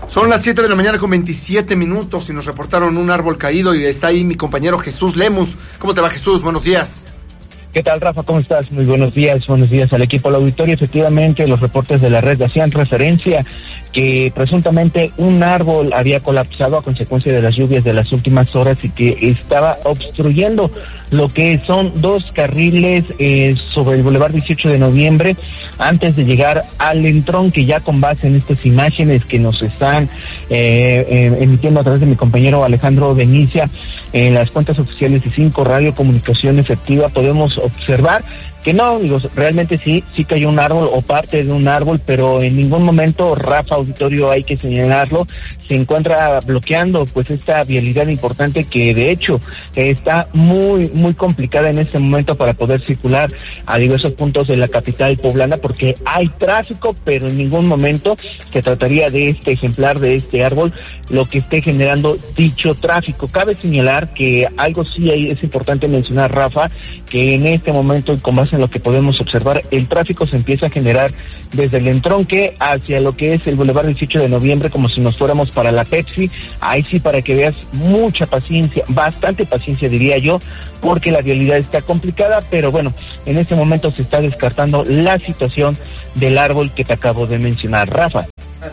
Son las 7 de la mañana con 27 minutos y nos reportaron un árbol caído y está ahí mi compañero Jesús Lemus. ¿Cómo te va, Jesús? Buenos días. ¿Qué tal, Rafa? ¿Cómo estás? Muy buenos días al equipo del auditorio. Efectivamente, los reportes de la red hacían referencia que presuntamente un árbol había colapsado a consecuencia de las lluvias de las últimas horas y que estaba obstruyendo lo que son dos carriles sobre el Boulevard 18 de Noviembre antes de llegar al entronque, ya con base en estas imágenes que nos están emitiendo a través de mi compañero Alejandro Benicia en las cuentas oficiales de 5 Radio Comunicación Efectiva. Podemos observar que no, digo, realmente sí cayó un árbol o parte de un árbol, pero en ningún momento, Rafa, auditorio, hay que señalarlo, se encuentra bloqueando pues esta vialidad importante que de hecho está muy complicada en este momento para poder circular a diversos puntos de la capital poblana, porque hay tráfico, pero en ningún momento se trataría de este ejemplar, de este árbol, lo que esté generando dicho tráfico. Cabe señalar que algo sí es importante mencionar, Rafa, que en este momento, y con base en lo que podemos observar, el tráfico se empieza a generar desde el entronque hacia lo que es el Boulevard 18 de Noviembre, como si nos fuéramos para la Pepsi. Ahí sí, para que veas, mucha paciencia, bastante paciencia diría yo, porque la vialidad está complicada, pero bueno, en este momento se está descartando la situación del árbol que te acabo de mencionar, Rafa. ¿A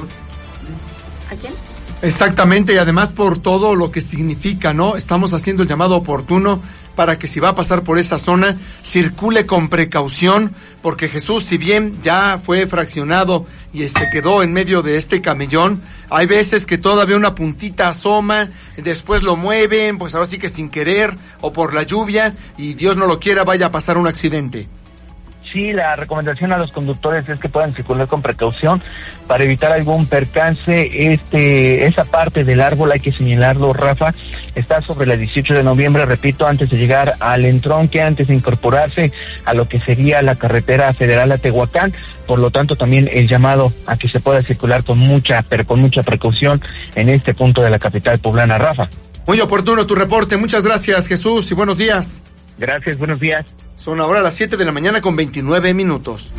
quién? Exactamente, y además por todo lo que significa, ¿no? Estamos haciendo el llamado oportuno para que si va a pasar por esa zona, circule con precaución, porque Jesús, si bien ya fue fraccionado y quedó en medio de este camellón, hay veces que todavía una puntita asoma, después lo mueven, pues ahora sí que sin querer, o por la lluvia, y Dios no lo quiera, vaya a pasar un accidente. Sí, la recomendación a los conductores es que puedan circular con precaución para evitar algún percance. Esa parte del árbol, hay que señalarlo, Rafa, está sobre la 18 de noviembre, repito, antes de llegar al entronque, antes de incorporarse a lo que sería la carretera federal a Tehuacán. Por lo tanto, también el llamado a que se pueda circular con mucha precaución en este punto de la capital poblana, Rafa. Muy oportuno tu reporte. Muchas gracias, Jesús, y buenos días. Gracias, buenos días. Son ahora las 7 de la mañana con 29 minutos.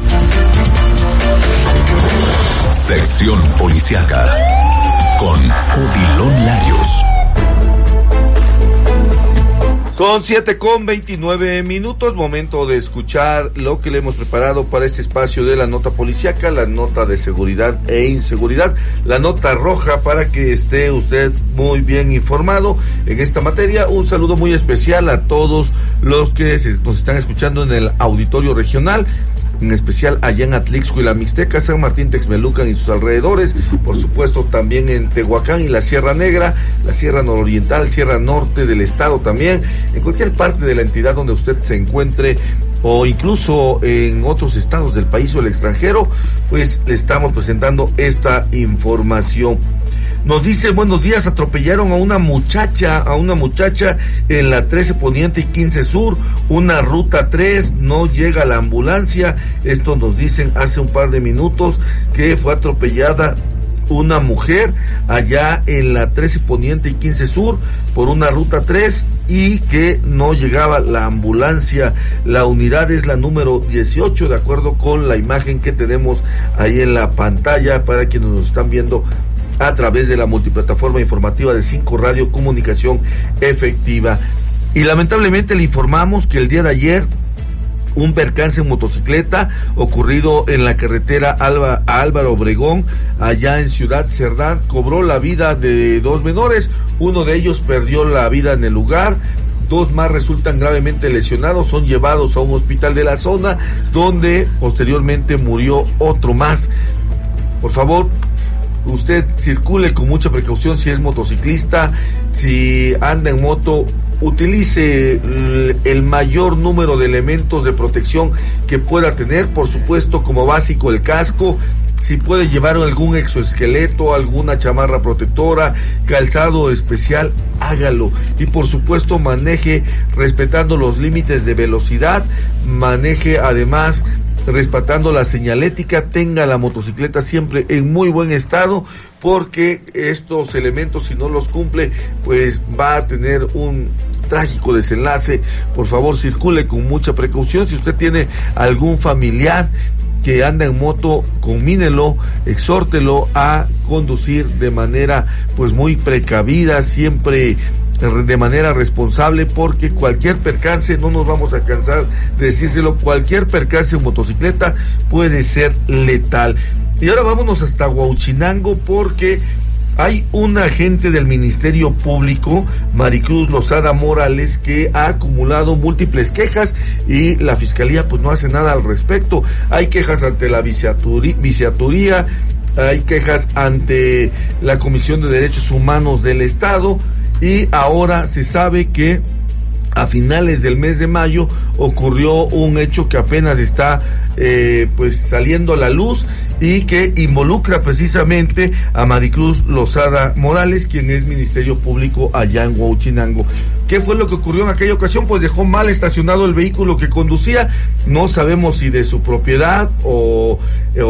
Sección Policiaca con Odilon Larios. Son 7 con 29 minutos, momento de escuchar lo que le hemos preparado para este espacio de la nota policiaca, la nota de seguridad e inseguridad, la nota roja, para que esté usted muy bien informado en esta materia. Un saludo muy especial a todos los que nos están escuchando en el auditorio regional, en especial allá en Atlixco y la Mixteca, San Martín, Texmelucan y sus alrededores, por supuesto también en Tehuacán y la Sierra Negra, la Sierra Nororiental, Sierra Norte del estado también, en cualquier parte de la entidad donde usted se encuentre, o incluso en otros estados del país o el extranjero, pues le estamos presentando esta información. Nos dice, buenos días, atropellaron a una muchacha en la 13 Poniente y 15 Sur, una ruta 3, no llega la ambulancia. Esto nos dicen hace un par de minutos que fue atropellada una mujer allá en la 13 Poniente y 15 Sur por una ruta 3 y que no llegaba la ambulancia. La unidad es la número 18, de acuerdo con la imagen que tenemos ahí en la pantalla para quienes nos están viendo a través de la multiplataforma informativa de 5 Radio Comunicación Efectiva. Y lamentablemente le informamos que el día de ayer un percance en motocicleta ocurrido en la carretera Álvaro Obregón, allá en Ciudad Cerdán, cobró la vida de 2 menores. Uno de ellos perdió la vida en el lugar. 2 más resultan gravemente lesionados, son llevados a un hospital de la zona, donde posteriormente murió otro más. Por favor, usted circule con mucha precaución si es motociclista, si anda en moto, utilice el mayor número de elementos de protección que pueda tener, por supuesto como básico el casco. Si puede llevar algún exoesqueleto, alguna chamarra protectora, calzado especial, hágalo. Y por supuesto maneje respetando los límites de velocidad, maneje además respetando la señalética, tenga la motocicleta siempre en muy buen estado, porque estos elementos, si no los cumple, pues va a tener un trágico desenlace. Por favor, circule con mucha precaución. Si usted tiene algún familiar que anda en moto, conmínelo, exhórtelo a conducir de manera pues muy precavida, siempre de manera responsable, porque cualquier percance, no nos vamos a cansar de decírselo, cualquier percance en motocicleta puede ser letal. Y ahora vámonos hasta Huauchinango, porque hay un agente del Ministerio Público, Maricruz Lozada Morales, que ha acumulado múltiples quejas y la Fiscalía pues no hace nada al respecto. Hay quejas ante la viciaturía, hay quejas ante la Comisión de Derechos Humanos del Estado, y ahora se sabe que a finales del mes de mayo ocurrió un hecho que apenas está pues saliendo a la luz y que involucra precisamente a Maricruz Lozada Morales, quien es Ministerio Público allá en Huauchinango. ¿Qué fue lo que ocurrió en aquella ocasión? Pues dejó mal estacionado el vehículo que conducía, no sabemos si de su propiedad o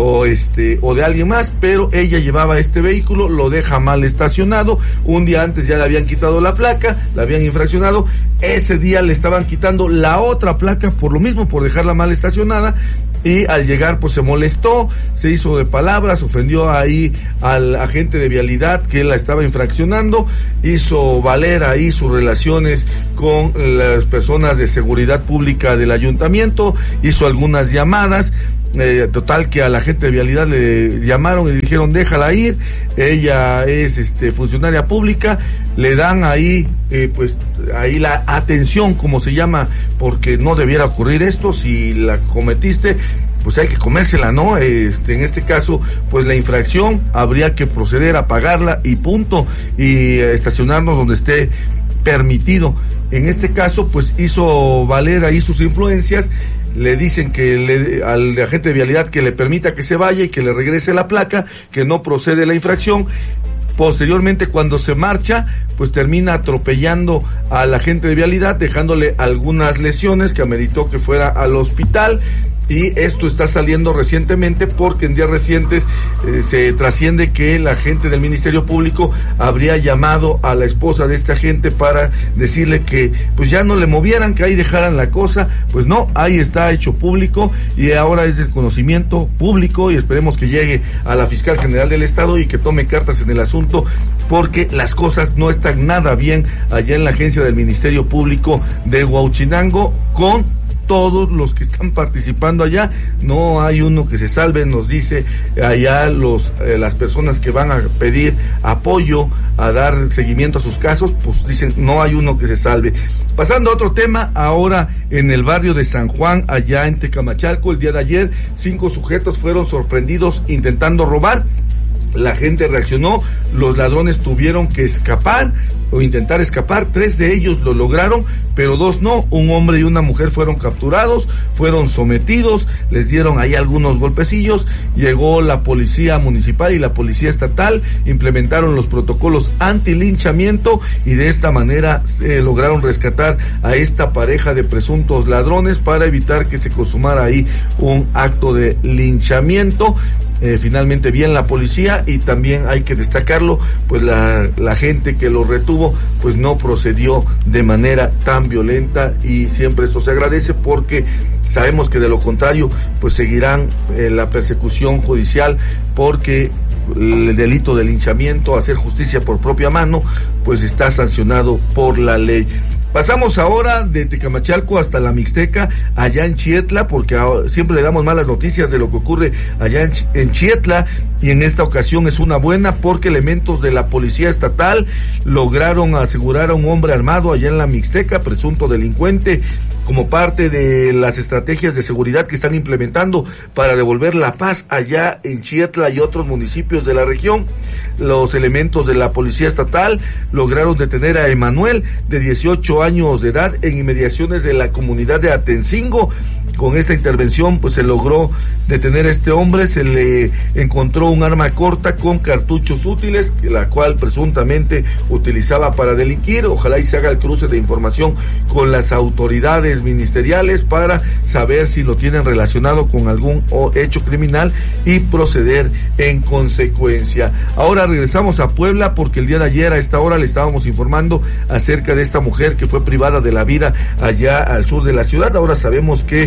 de alguien más, pero ella llevaba este vehículo, lo deja mal estacionado. Un día antes ya le habían quitado la placa, la habían infraccionado, ese día le estaban quitando la otra placa por lo mismo, por dejarla mal estacionada, y al llegar pues se molestó, se hizo de palabras, ofendió ahí al agente de vialidad que la estaba infraccionando, hizo valer ahí sus relaciones con las personas de seguridad pública del ayuntamiento, hizo algunas llamadas. Total que a la gente de vialidad le llamaron y dijeron déjala ir, ella es funcionaria pública, le dan ahí pues ahí la atención, como se llama, porque no debiera ocurrir esto. Si la cometiste, pues hay que comérsela, ¿no? En este caso, pues la infracción habría que proceder a pagarla y punto, y estacionarnos donde esté permitido. En este caso, pues hizo valer ahí sus influencias. Le dicen que al agente de vialidad que le permita que se vaya y que le regrese la placa, que no procede la infracción. Posteriormente, cuando se marcha, pues termina atropellando al agente de vialidad, dejándole algunas lesiones que ameritó que fuera al hospital. Y esto está saliendo recientemente porque en días recientes se trasciende que el agente del Ministerio Público habría llamado a la esposa de este agente para decirle que pues ya no le movieran, que ahí dejaran la cosa. Pues no, ahí está hecho público y ahora es del conocimiento público, y esperemos que llegue a la Fiscal General del Estado y que tome cartas en el asunto, porque las cosas no están nada bien allá en la agencia del Ministerio Público de Huauchinango con todos los que están participando allá. No hay uno que se salve, nos dice allá las personas que van a pedir apoyo, a dar seguimiento a sus casos, pues dicen no hay uno que se salve. Pasando a otro tema, ahora en el barrio de San Juan, allá en Tecamachalco, el día de ayer 5 sujetos fueron sorprendidos intentando robar. La gente reaccionó, los ladrones tuvieron que escapar o intentar escapar. 3 de ellos lo lograron, pero 2 no. Un hombre y una mujer fueron capturados, fueron sometidos, les dieron ahí algunos golpecillos. Llegó la policía municipal y la policía estatal, implementaron los protocolos antilinchamiento y de esta manera lograron rescatar a esta pareja de presuntos ladrones para evitar que se consumara ahí un acto de linchamiento. Finalmente bien la policía, y también hay que destacarlo, pues la gente que lo retuvo pues no procedió de manera tan violenta, y siempre esto se agradece porque sabemos que de lo contrario pues seguirán la persecución judicial, porque el delito de linchamiento, hacer justicia por propia mano, pues está sancionado por la ley. Pasamos ahora de Tecamachalco hasta la Mixteca, allá en Chietla, porque siempre le damos malas noticias de lo que ocurre allá en Chietla, y en esta ocasión es una buena porque elementos de la policía estatal lograron asegurar a un hombre armado allá en la Mixteca, presunto delincuente, como parte de las estrategias de seguridad que están implementando para devolver la paz allá en Chietla y otros municipios de la región. Los elementos de la policía estatal lograron detener a Emanuel, de 18 años de edad, en inmediaciones de la comunidad de Atencingo. Con esta intervención pues se logró detener a este hombre. Se le encontró un arma corta con cartuchos útiles, la cual presuntamente utilizaba para delinquir. Ojalá y se haga el cruce de información con las autoridades ministeriales para saber si lo tienen relacionado con algún hecho criminal y proceder en consecuencia. Ahora regresamos a Puebla, porque el día de ayer a esta hora le estábamos informando acerca de esta mujer que fue privada de la vida allá al sur de la ciudad. Ahora sabemos que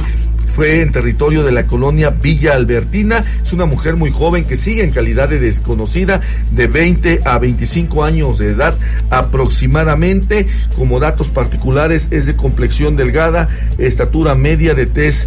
fue en territorio de la colonia Villa Albertina. Es una mujer muy joven que sigue en calidad de desconocida, de 20 a 25 años de edad aproximadamente. Como datos particulares, es de complexión delgada, estatura media, de tez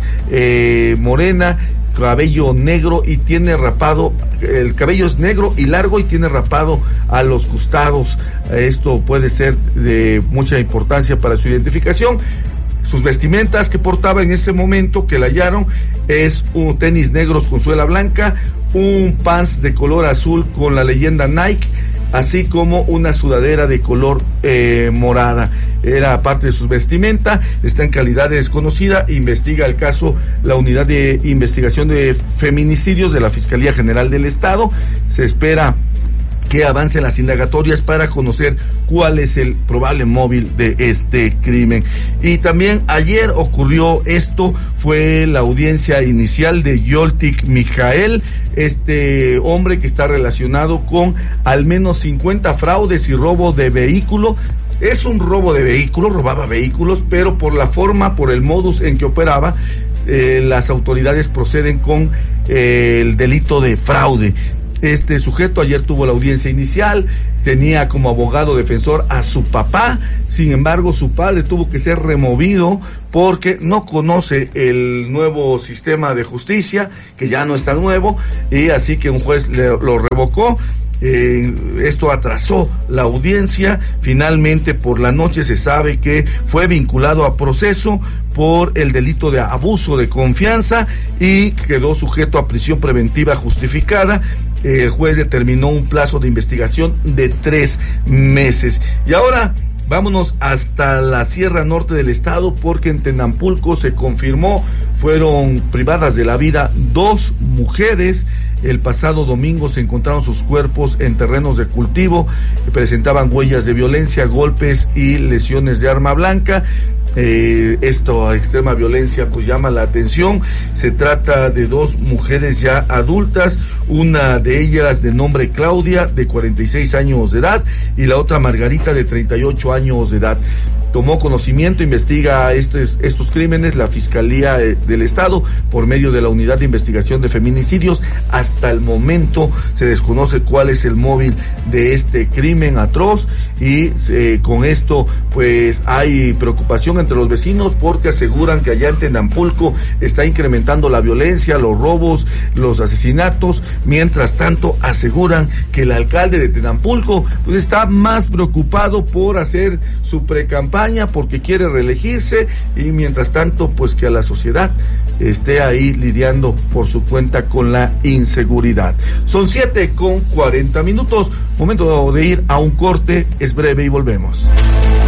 morena, cabello negro y tiene rapado, el cabello es negro y largo y tiene rapado a los costados. Esto puede ser de mucha importancia para su identificación. Sus vestimentas que portaba en ese momento que la hallaron es un tenis negros con suela blanca, un pants de color azul con la leyenda Nike, así como una sudadera de color morada. Era parte de su vestimenta. Está en calidad de desconocida. Investiga el caso la Unidad de Investigación de Feminicidios de la Fiscalía General del Estado. Se espera que avancen las indagatorias para conocer cuál es el probable móvil de este crimen. Y también ayer ocurrió esto, fue la audiencia inicial de Yoltik Mijael, este hombre que está relacionado con al menos 50 fraudes y robo de vehículo. Es un robo de vehículos, robaba vehículos, pero por la forma, por el modus en que operaba, las autoridades proceden con el delito de fraude. Este sujeto ayer tuvo la audiencia inicial, tenía como abogado defensor a su papá. Sin embargo, su padre tuvo que ser removido porque no conoce el nuevo sistema de justicia, que ya no está nuevo, y así que un juez lo revocó. Esto atrasó la audiencia. Finalmente por la noche se sabe que fue vinculado a proceso por el delito de abuso de confianza y quedó sujeto a prisión preventiva justificada. El juez determinó un plazo de investigación de 3 meses. Y ahora vámonos hasta la Sierra Norte del estado, porque en Tenampulco se confirmó, fueron privadas de la vida 2 mujeres. El pasado domingo se encontraron sus cuerpos en terrenos de cultivo, presentaban huellas de violencia, golpes y lesiones de arma blanca. Esto, extrema violencia, pues llama la atención. Se trata de 2 mujeres ya adultas, una de ellas de nombre Claudia, de 46 años de edad, y la otra Margarita, de 38 años de edad. Tomó conocimiento, investiga estos crímenes la Fiscalía del Estado por medio de la Unidad de Investigación de Feminicidios. Hasta el momento se desconoce cuál es el móvil de este crimen atroz y con esto pues hay preocupación entre los vecinos, porque aseguran que allá en Tenampulco está incrementando la violencia, los robos, los asesinatos. Mientras tanto aseguran que el alcalde de Tenampulco pues está más preocupado por hacer su precampaña porque quiere reelegirse, y mientras tanto pues que a la sociedad esté ahí lidiando por su cuenta con la inseguridad. Son 7:40. Momento de ir a un corte, es breve y volvemos.